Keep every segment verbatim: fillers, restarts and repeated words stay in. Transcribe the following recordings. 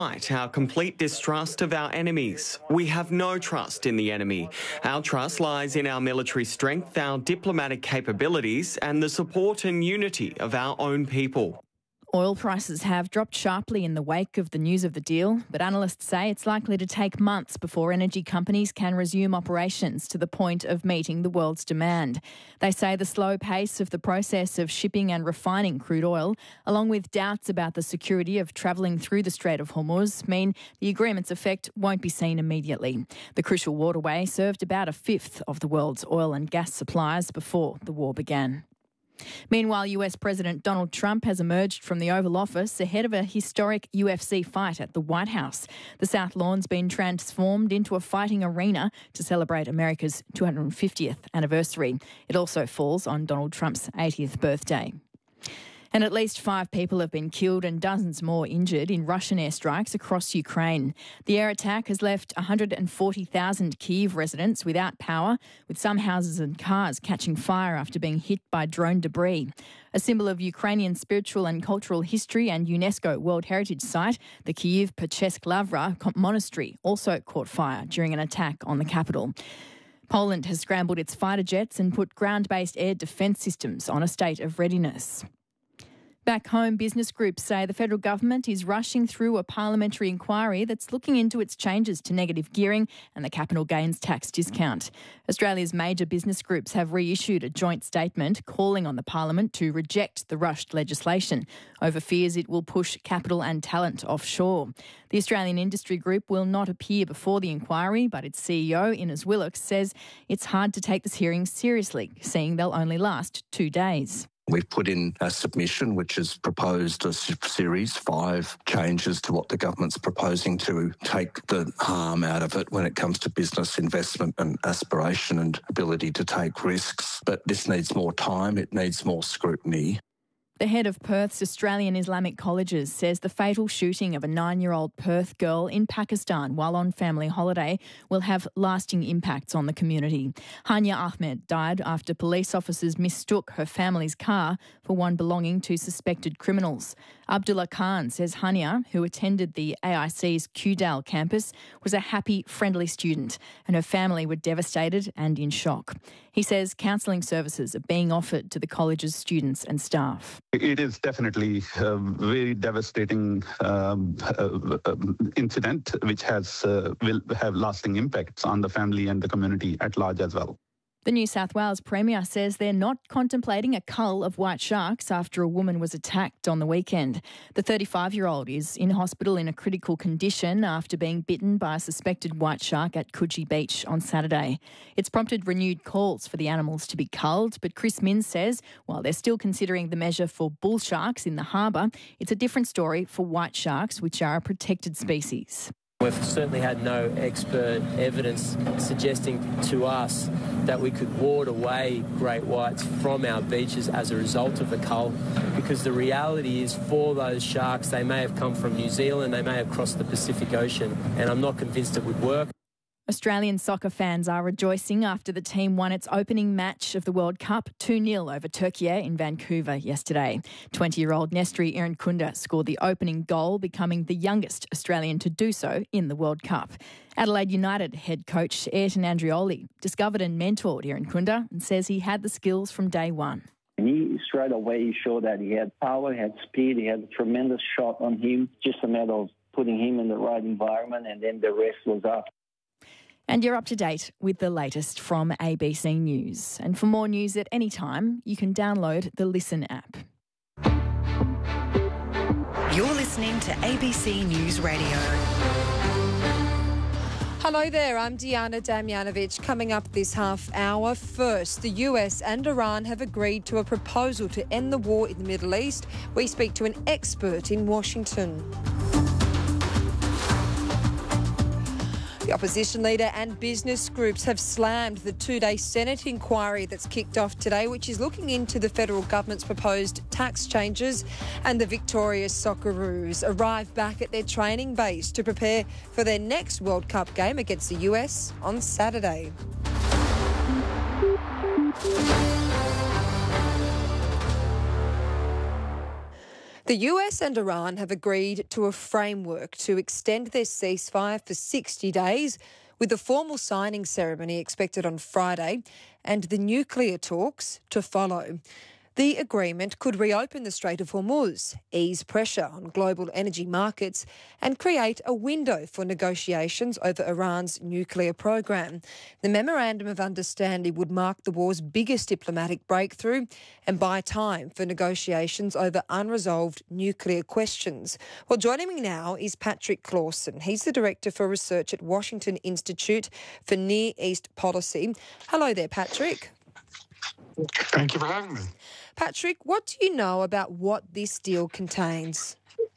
Our complete distrust of our enemies. We have no trust in the enemy. Our trust lies in our military strength, our diplomatic capabilities, and the support and unity of our own people. Oil prices have dropped sharply in the wake of the news of the deal, but analysts say it's likely to take months before energy companies can resume operations to the point of meeting the world's demand. They say the slow pace of the process of shipping and refining crude oil, along with doubts about the security of travelling through the Strait of Hormuz, mean the agreement's effect won't be seen immediately. The crucial waterway served about a fifth of the world's oil and gas supplies before the war began. Meanwhile, U S President Donald Trump has emerged from the Oval Office ahead of a historic U F C fight at the White House. The South Lawn's been transformed into a fighting arena to celebrate America's two hundred fiftieth anniversary. It also falls on Donald Trump's eightieth birthday. And at least five people have been killed and dozens more injured in Russian airstrikes across Ukraine. The air attack has left one hundred forty thousand Kyiv residents without power, with some houses and cars catching fire after being hit by drone debris. A symbol of Ukrainian spiritual and cultural history and UNESCO World Heritage Site, the Kyiv Pechesk Lavra Monastery also caught fire during an attack on the capital. Poland has scrambled its fighter jets and put ground-based air defence systems on a state of readiness. Back home, business groups say the federal government is rushing through a parliamentary inquiry that's looking into its changes to negative gearing and the capital gains tax discount. Australia's major business groups have reissued a joint statement calling on the parliament to reject the rushed legislation over fears it will push capital and talent offshore. The Australian Industry Group will not appear before the inquiry, but its C E O, Innes Willox, says it's hard to take this hearing seriously, seeing they'll only last two days. We've put in a submission which has proposed a series, five changes to what the government's proposing to take the harm out of it when it comes to business investment and aspiration and ability to take risks. But this needs more time, it needs more scrutiny. The head of Perth's Australian Islamic Colleges says the fatal shooting of a nine-year-old Perth girl in Pakistan while on family holiday will have lasting impacts on the community. Hania Ahmed died after police officers mistook her family's car for one belonging to suspected criminals. Abdullah Khan says Hania, who attended the A I C's Kewdale campus, was a happy, friendly student and her family were devastated and in shock. He says counselling services are being offered to the college's students and staff. It is definitely a very devastating um, uh, uh, incident which has uh, will have lasting impacts on the family and the community at large as well. The New South Wales Premier says they're not contemplating a cull of white sharks after a woman was attacked on the weekend. The thirty-five-year-old is in hospital in a critical condition after being bitten by a suspected white shark at Coogee Beach on Saturday. It's prompted renewed calls for the animals to be culled, but Chris Minns says while they're still considering the measure for bull sharks in the harbour, it's a different story for white sharks, which are a protected species. We've certainly had no expert evidence suggesting to us that we could ward away great whites from our beaches as a result of the cull, because the reality is for those sharks, they may have come from New Zealand, they may have crossed the Pacific Ocean, and I'm not convinced it would work. Australian soccer fans are rejoicing after the team won its opening match of the World Cup two nil over Turkey in Vancouver yesterday. twenty-year-old Nestri Irankunda scored the opening goal, becoming the youngest Australian to do so in the World Cup. Adelaide United head coach Ayrton Andrioli discovered and mentored Irankunda and says he had the skills from day one. He straight away showed that he had power, he had speed, he had a tremendous shot on him. Just a matter of putting him in the right environment, and then the rest was up. And you're up to date with the latest from A B C News. And for more news at any time, you can download the Listen app. You're listening to A B C News Radio. Hello there, I'm Diana Damjanovic. Coming up this half hour, first, the U S and Iran have agreed to a proposal to end the war in the Middle East. We speak to an expert in Washington. The opposition leader and business groups have slammed the two-day Senate inquiry that's kicked off today, which is looking into the federal government's proposed tax changes. And the victorious Socceroos arrive back at their training base to prepare for their next World Cup game against the U S on Saturday. The U S and Iran have agreed to a framework to extend their ceasefire for sixty days, with a formal signing ceremony expected on Friday and the nuclear talks to follow. The agreement could reopen the Strait of Hormuz, ease pressure on global energy markets and create a window for negotiations over Iran's nuclear program. The Memorandum of Understanding would mark the war's biggest diplomatic breakthrough and buy time for negotiations over unresolved nuclear questions. Well, joining me now is Patrick Clausen. He's the Director for Research at Washington Institute for Near East Policy. Hello there, Patrick. Thank you for having me. Patrick, what do you know about what this deal contains?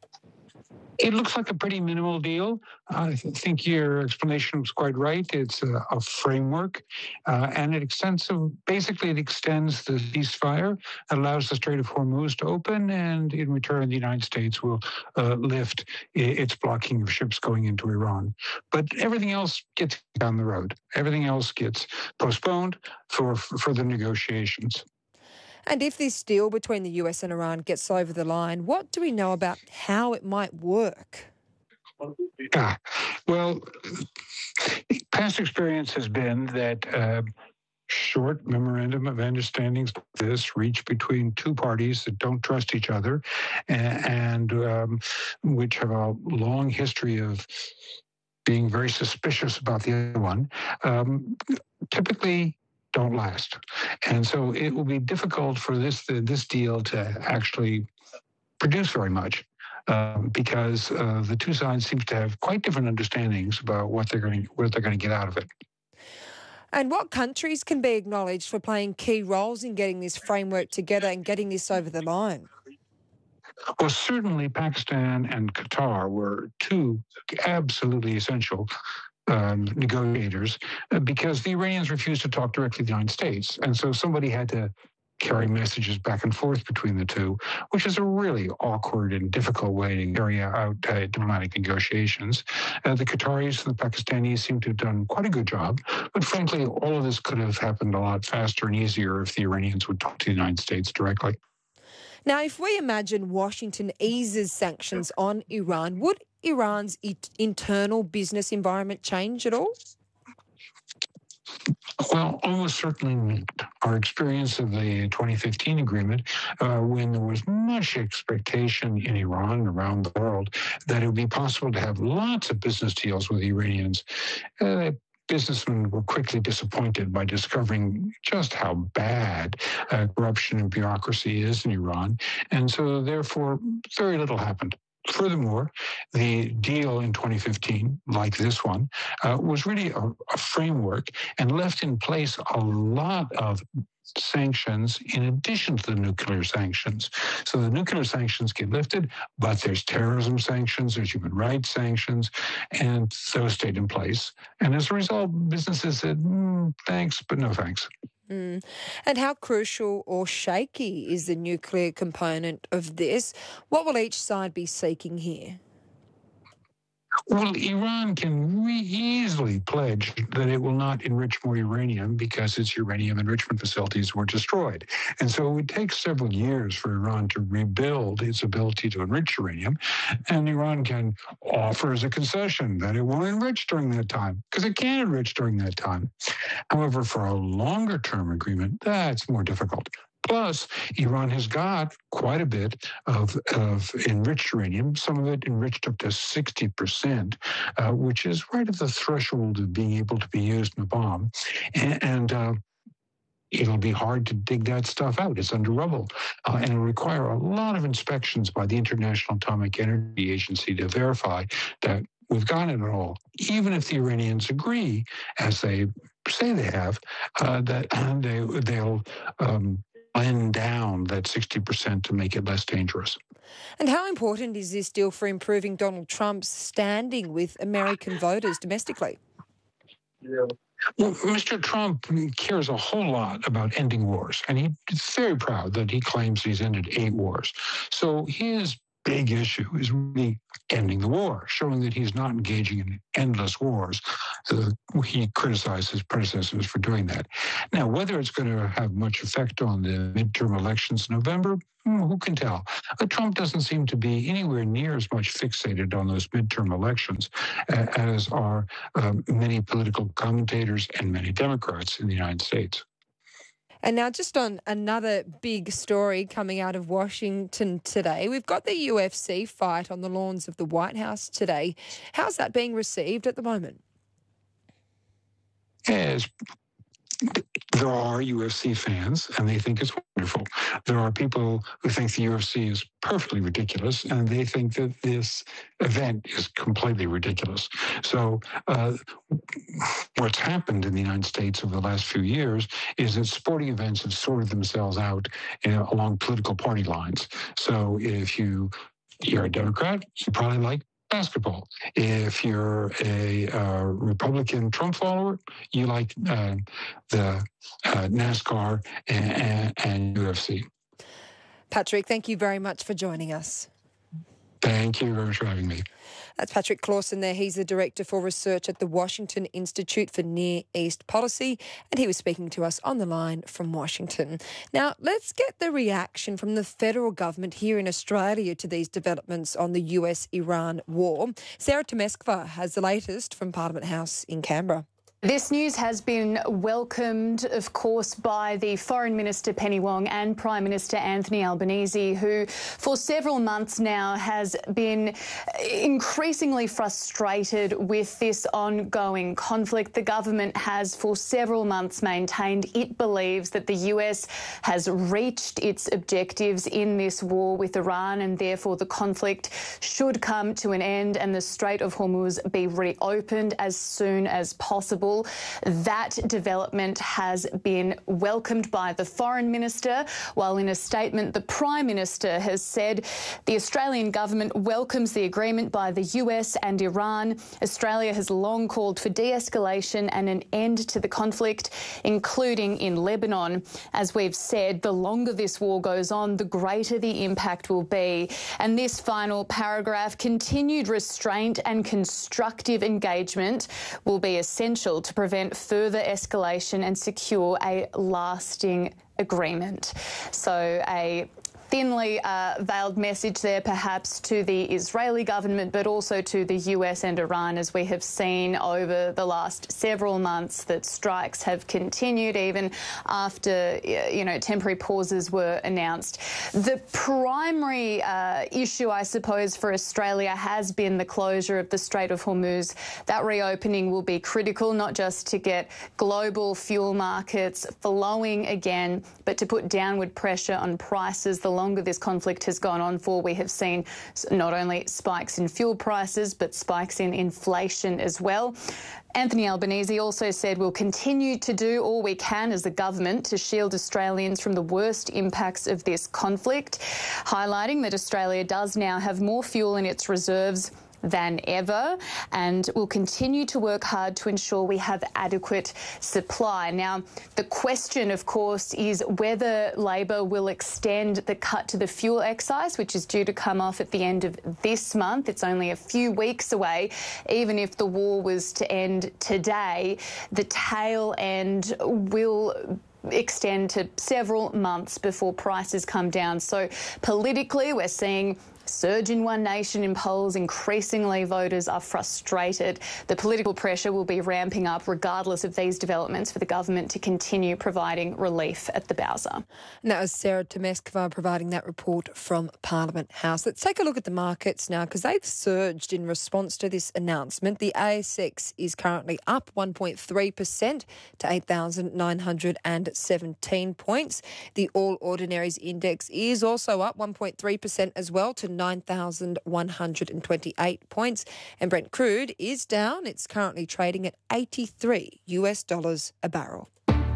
It looks like a pretty minimal deal. I think your explanation was quite right. It's a, a framework, uh, and it extends, basically it extends the ceasefire, allows the Strait of Hormuz to open, and in return, the United States will uh, lift its blocking of ships going into Iran. But everything else gets down the road. Everything else gets postponed for, for the negotiations. And if this deal between the U S and Iran gets over the line, what do we know about how it might work? Ah, well, past experience has been that uh, short memorandum of understandings like this reach between two parties that don't trust each other and, and um, which have a long history of being very suspicious about the other one, um, typically don't last. And so it will be difficult for this this deal to actually produce very much um, because uh, the two sides seem to have quite different understandings about what they're going what they're going to get out of it. And what countries can be acknowledged for playing key roles in getting this framework together and getting this over the line? Well, certainly Pakistan and Qatar were two absolutely essential Um, negotiators uh, because the Iranians refused to talk directly to the United States. And so somebody had to carry messages back and forth between the two, which is a really awkward and difficult way to carry out uh, diplomatic negotiations. Uh, the Qataris and the Pakistanis seem to have done quite a good job, but frankly, all of this could have happened a lot faster and easier if the Iranians would talk to the United States directly. Now, if we imagine Washington eases sanctions on Iran, would Iran's it- internal business environment change at all? Well, almost certainly not. Our experience of the twenty fifteen agreement, uh, when there was much expectation in Iran and around the world that it would be possible to have lots of business deals with the Iranians, uh, businessmen were quickly disappointed by discovering just how bad uh, corruption and bureaucracy is in Iran. And so, therefore, very little happened. Furthermore, the deal in twenty fifteen, like this one, uh, was really a, a framework and left in place a lot of sanctions in addition to the nuclear sanctions. So the nuclear sanctions get lifted, but there's terrorism sanctions, there's human rights sanctions, and those stayed in place. And as a result, businesses said, mm, thanks, but no thanks. Mm. And how crucial or shaky is the nuclear component of this? What will each side be seeking here? Well, Iran can re- easily pledge that it will not enrich more uranium because its uranium enrichment facilities were destroyed. And so it would take several years for Iran to rebuild its ability to enrich uranium. And Iran can offer as a concession that it won't enrich during that time because it can't enrich during that time. However, for a longer-term agreement, that's more difficult. Plus, Iran has got quite a bit of, of enriched uranium, some of it enriched up to sixty percent, uh, which is right at the threshold of being able to be used in a bomb. And, and uh, it'll be hard to dig that stuff out. It's under rubble. Uh, and it'll require a lot of inspections by the International Atomic Energy Agency to verify that we've got it all. Even if the Iranians agree, as they say they have, uh, that they, they'll... Um, blend down that sixty percent to make it less dangerous. And how important is this deal for improving Donald Trump's standing with American voters domestically? Well, Mister Trump cares a whole lot about ending wars, and he's very proud that he claims he's ended eight wars. So his big issue is really ending the war, showing that he's not engaging in endless wars. the, he criticized his predecessors for doing that. Now, whether it's going to have much effect on the midterm elections in November, who can tell? But Trump doesn't seem to be anywhere near as much fixated on those midterm elections as are um, many political commentators and many Democrats in the United States. And now just on another big story coming out of Washington today, we've got the U F C fight on the lawns of the White House today. How's that being received at the moment? Yes. There are U F C fans, and they think it's wonderful. There are people who think the U F C is perfectly ridiculous, and they think that this event is completely ridiculous. So uh, what's happened in the United States over the last few years is that sporting events have sorted themselves out you know, along political party lines. So if you, you're a Democrat, you probably like basketball. If you're a uh, Republican Trump follower, you like uh, the uh, NASCAR and, and, and U F C. Patrick, thank you very much for joining us. Thank you very much for having me. That's Patrick Clausen there. He's the Director for Research at the Washington Institute for Near East Policy, and he was speaking to us on the line from Washington. Now, let's get the reaction from the federal government here in Australia to these developments on the U S Iran war. Sarah Temeskva has the latest from Parliament House in Canberra. This news has been welcomed, of course, by the Foreign Minister Penny Wong and Prime Minister Anthony Albanese, who for several months now has been increasingly frustrated with this ongoing conflict. The government has for several months maintained it believes that the U S has reached its objectives in this war with Iran, and therefore the conflict should come to an end and the Strait of Hormuz be reopened as soon as possible. That development has been welcomed by the Foreign Minister, while in a statement the Prime Minister has said the Australian government welcomes the agreement by the U S and Iran. Australia has long called for de-escalation and an end to the conflict, including in Lebanon. As we've said, the longer this war goes on, the greater the impact will be. And this final paragraph, continued restraint and constructive engagement will be essential to prevent further escalation and secure a lasting agreement. So a thinly uh, veiled message there perhaps to the Israeli government, but also to the U S and Iran, as we have seen over the last several months that strikes have continued even after, you know, temporary pauses were announced. The primary uh, issue, I suppose, for Australia has been the closure of the Strait of Hormuz. That reopening will be critical, not just to get global fuel markets flowing again, but to put downward pressure on prices. The longer this conflict has gone on for, we have seen not only spikes in fuel prices, but spikes in inflation as well. Anthony Albanese also said we'll continue to do all we can as the government to shield Australians from the worst impacts of this conflict, highlighting that Australia does now have more fuel in its reserves than ever, and will continue to work hard to ensure we have adequate supply. Now, the question, of course, is whether Labor will extend the cut to the fuel excise, which is due to come off at the end of this month. It's only a few weeks away. Even if the war was to end today, the tail end will extend to several months before prices come down. So politically, we're seeing surge in One Nation in polls. Increasingly, voters are frustrated. The political pressure will be ramping up regardless of these developments for the government to continue providing relief at the Bowser. And that was Sarah Temeskva providing that report from Parliament House. Let's take a look at the markets now, because they've surged in response to this announcement. The A S X is currently up one point three percent to eight thousand nine hundred seventeen points. The All Ordinaries Index is also up one point three percent as well to nine thousand one hundred twenty-eight points. And Brent crude is down. It's currently trading at eighty-three U S dollars a barrel.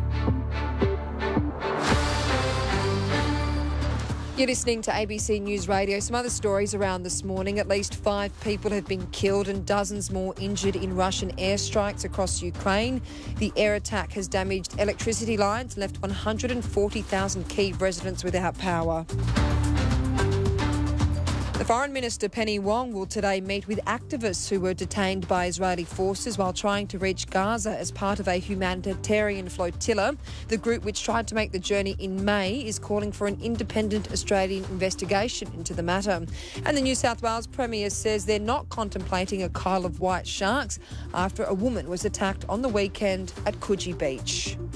You're listening to A B C News Radio. Some other stories around this morning. At least five people have been killed and dozens more injured in Russian airstrikes across Ukraine. The air attack has damaged electricity lines and left one hundred forty thousand Kyiv residents without power. The Foreign Minister Penny Wong will today meet with activists who were detained by Israeli forces while trying to reach Gaza as part of a humanitarian flotilla. The group, which tried to make the journey in May, is calling for an independent Australian investigation into the matter. And the New South Wales Premier says they're not contemplating a Kyle of white sharks after a woman was attacked on the weekend at Coogee Beach.